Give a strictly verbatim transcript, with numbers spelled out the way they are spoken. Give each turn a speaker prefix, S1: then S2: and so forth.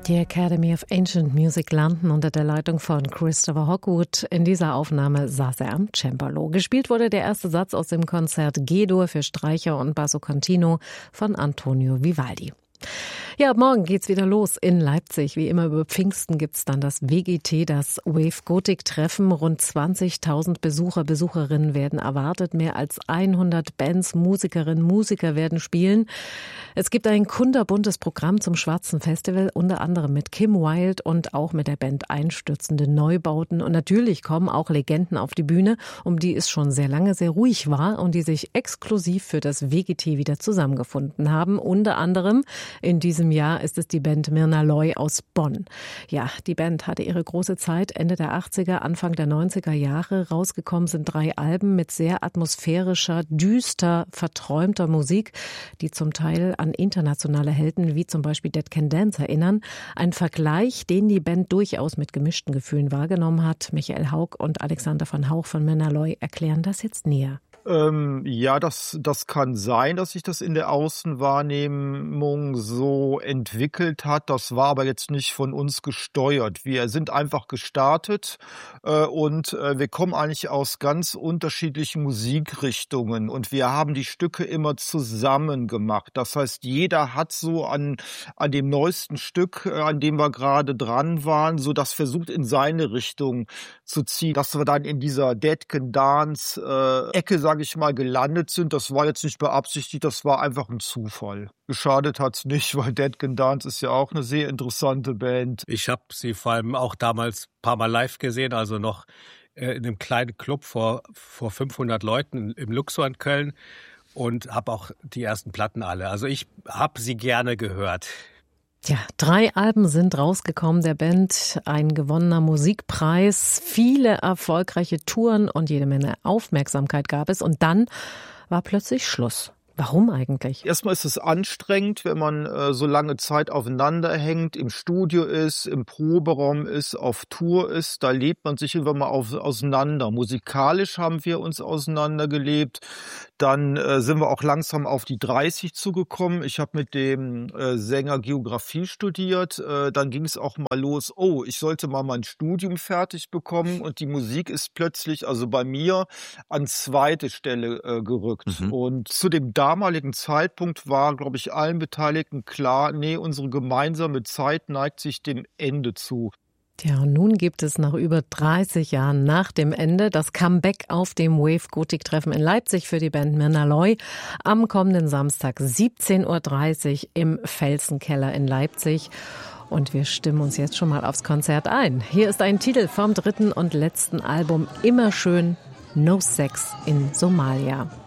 S1: Die Academy of Ancient Music London unter der Leitung von Christopher Hogwood. In dieser Aufnahme saß er am Cembalo. Gespielt wurde der erste Satz aus dem Konzert G-Dur für Streicher und Basso Continuo von Antonio Vivaldi. Ja, ab morgen geht's wieder los in Leipzig. Wie immer über Pfingsten gibt's dann das W G T, das Wave Gothic Treffen. Rund zwanzigtausend Besucher, Besucherinnen werden erwartet. Mehr als hundert Bands, Musikerinnen, Musiker werden spielen. Es gibt ein kunterbuntes Programm zum Schwarzen Festival, unter anderem mit Kim Wilde und auch mit der Band Einstürzende Neubauten. Und natürlich kommen auch Legenden auf die Bühne, um die es schon sehr lange sehr ruhig war und die sich exklusiv für das W G T wieder zusammengefunden haben. Unter anderem in diesem Jahr ist es die Band Myrna Loy aus Bonn. Ja, die Band hatte ihre große Zeit Ende der achtziger, Anfang der neunziger Jahre. Rausgekommen sind drei Alben mit sehr atmosphärischer, düster, verträumter Musik, die zum Teil an internationale Helden wie zum Beispiel Dead Can Dance erinnern. Ein Vergleich, den die Band durchaus mit gemischten Gefühlen wahrgenommen hat. Michael Haug und Alexander van Hauch von Myrna Loy erklären das jetzt näher.
S2: Ähm, ja, das, das kann sein, dass sich das in der Außenwahrnehmung so entwickelt hat. Das war aber jetzt nicht von uns gesteuert. Wir sind einfach gestartet äh, und äh, wir kommen eigentlich aus ganz unterschiedlichen Musikrichtungen und wir haben die Stücke immer zusammen gemacht. Das heißt, jeder hat so an, an dem neuesten Stück, äh, an dem wir gerade dran waren, so das versucht in seine Richtung zu ziehen. Dass wir dann in dieser Dead Can Dance äh, Ecke, sage ich mal, gelandet sind, das war jetzt nicht beabsichtigt, das war einfach ein Zufall. Geschadet hat's nicht, weil Dead Can Dance ist ja auch eine sehr interessante Band.
S3: Ich habe sie vor allem auch damals ein paar Mal live gesehen, also noch äh, in einem kleinen Club vor, vor fünfhundert Leuten im Luxor in Köln und habe auch die ersten Platten alle. Also ich habe sie gerne gehört.
S1: Ja, drei Alben sind rausgekommen der Band, ein gewonnener Musikpreis, viele erfolgreiche Touren und jede Menge Aufmerksamkeit gab es. Und dann war plötzlich Schluss. Warum eigentlich?
S2: Erstmal ist es anstrengend, wenn man äh, so lange Zeit aufeinander hängt, im Studio ist, im Proberaum ist, auf Tour ist. Da lebt man sich irgendwann mal auf, auseinander. Musikalisch haben wir uns auseinandergelebt. Dann äh, sind wir auch langsam auf die dreißig zugekommen. Ich habe mit dem äh, Sänger Geografie studiert. Äh, dann ging es auch mal los, oh, ich sollte mal mein Studium fertig bekommen. Und die Musik ist plötzlich, also bei mir, an zweite Stelle äh, gerückt. Mhm. Und zu dem damaligen Zeitpunkt war, glaube ich, allen Beteiligten klar, nee, unsere gemeinsame Zeit neigt sich dem Ende zu.
S1: Ja, und nun gibt es nach über dreißig Jahren nach dem Ende das Comeback auf dem Wave Gothic Treffen in Leipzig für die Band Myrna Loy am kommenden Samstag siebzehn Uhr dreißig im Felsenkeller in Leipzig. Und wir stimmen uns jetzt schon mal aufs Konzert ein. Hier ist ein Titel vom dritten und letzten Album Immer schön, No Sex in Somalia.